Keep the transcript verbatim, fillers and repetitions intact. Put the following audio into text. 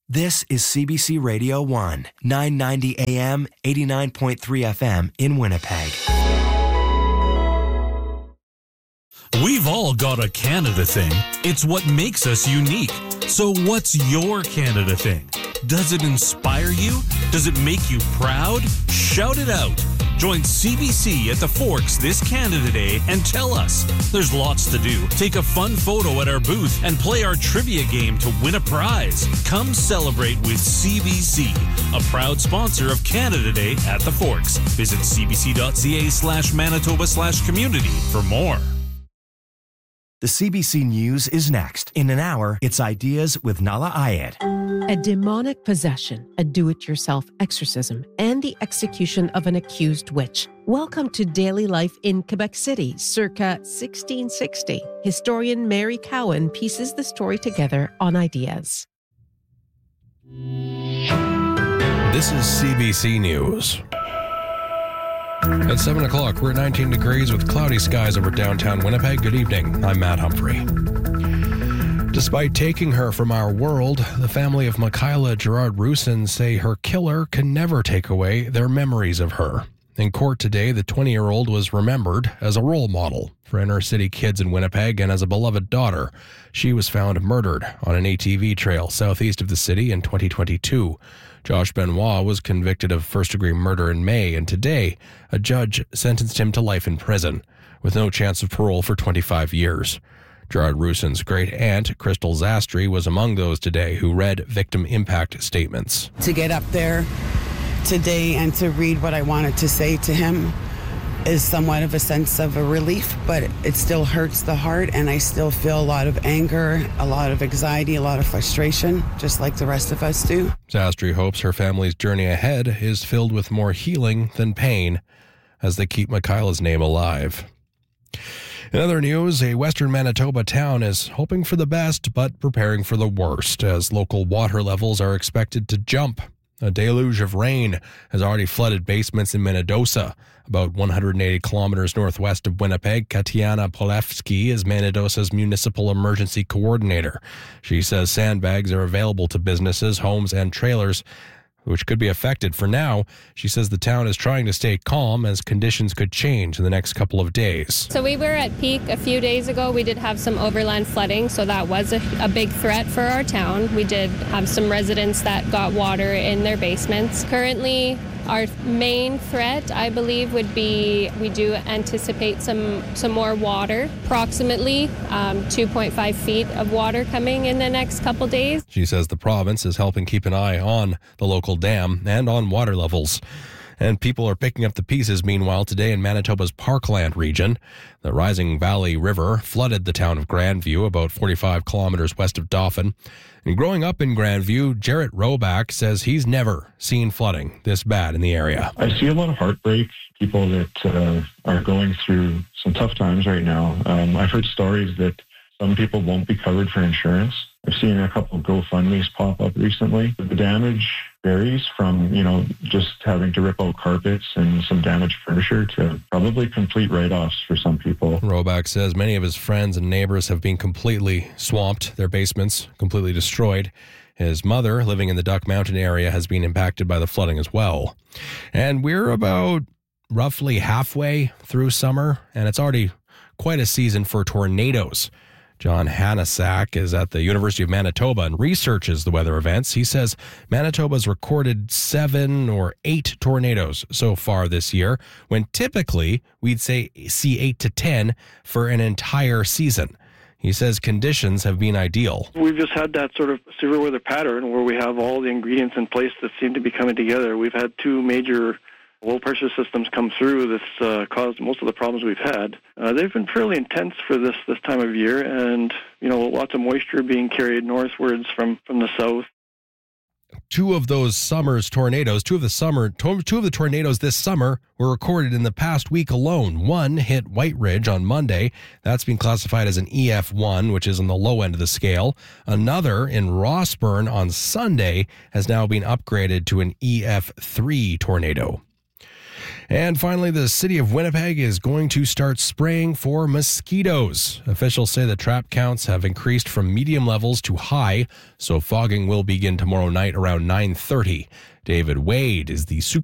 This is C B C Radio one, nine ninety A M, eighty-nine point three F M in Winnipeg. We've all got a Canada thing. It's what makes us unique. So what's your Canada thing? Does it inspire you? Does it make you proud? Shout it out. Join C B C at the Forks this Canada Day and tell us. There's lots to do. Take a fun photo at our booth and play our trivia game to win a prize. Come celebrate with C B C, a proud sponsor of Canada Day at the Forks. Visit cbc.ca slash Manitoba slash community for more. The C B C News is next. In an hour, it's Ideas with Nala Ayed. A demonic possession, a do-it-yourself exorcism, and the execution of an accused witch. Welcome to Daily Life in Quebec City, circa sixteen sixty. Historian Mary Cowan pieces the story together on Ideas. This is C B C News. At seven o'clock, we're at nineteen degrees with cloudy skies over downtown Winnipeg. Good evening. I'm Matt Humphrey. Despite taking her from our world, the family of Michaela Girard-Roussin say her killer can never take away their memories of her. In court today, the twenty-year-old was remembered as a role model for inner-city kids in Winnipeg and as a beloved daughter. She was found murdered on an A T V trail southeast of the city in twenty twenty-two. Josh Benoit was convicted of first-degree murder in May, and today, a judge sentenced him to life in prison, with no chance of parole for twenty-five years. Girard-Roussin's great-aunt, Crystal Zastry, was among those today who read victim impact statements. To get up there today and to read what I wanted to say to him is somewhat of a sense of a relief, but it still hurts the heart, and I still feel a lot of anger, a lot of anxiety, a lot of frustration, just like the rest of us do. Zastry hopes her family's journey ahead is filled with more healing than pain as they keep Michaela's name alive. In other news, a western Manitoba town is hoping for the best but preparing for the worst as local water levels are expected to jump. A deluge of rain has already flooded basements in Minnedosa. About one hundred eighty kilometers northwest of Winnipeg, Katiana Polewski is Minnedosa's municipal emergency coordinator. She says sandbags are available to businesses, homes, and trailers, which could be affected. For now, she says the town is trying to stay calm as conditions could change in the next couple of days. So we were at peak a few days ago. We did have some overland flooding, so that was a, a big threat for our town. We did have some residents that got water in their basements. Currently, our main threat, I believe, would be we do anticipate some, some more water, approximately um, two point five feet of water coming in the next couple days. She says the province is helping keep an eye on the local dam and on water levels. And people are picking up the pieces, meanwhile, today in Manitoba's Parkland region. The Rising Valley River flooded the town of Grandview, about forty-five kilometers west of Dauphin. And growing up in Grandview, Jarrett Roback says he's never seen flooding this bad in the area. I see a lot of heartbreak, people that uh, are going through some tough times right now. Um, I've heard stories that some people won't be covered for insurance. I've seen a couple of GoFundMes pop up recently. The damage varies from, you know, just having to rip out carpets and some damaged furniture to probably complete write-offs for some people. Roback says many of his friends and neighbors have been completely swamped, their basements completely destroyed. His mother, living in the Duck Mountain area, has been impacted by the flooding as well. And we're about roughly halfway through summer, and it's already quite a season for tornadoes. John Hanasak is at the University of Manitoba and researches the weather events. He says Manitoba's recorded seven or eight tornadoes so far this year, when typically we'd say see eight to ten for an entire season. He says conditions have been ideal. We've just had that sort of severe weather pattern where we have all the ingredients in place that seem to be coming together. We've had two major low pressure systems come through that's uh, caused most of the problems we've had. Uh, they've been fairly intense for this this time of year, and you know, lots of moisture being carried northwards from, from the south. Two of those summer's tornadoes, two of the summer, two of the tornadoes this summer were recorded in the past week alone. One hit White Ridge on Monday. That's been classified as an E F one, which is on the low end of the scale. Another in Rossburn on Sunday has now been upgraded to an E F three tornado. And finally, the city of Winnipeg is going to start spraying for mosquitoes. Officials say the trap counts have increased from medium levels to high, so fogging will begin tomorrow night around nine thirty. David Wade is the super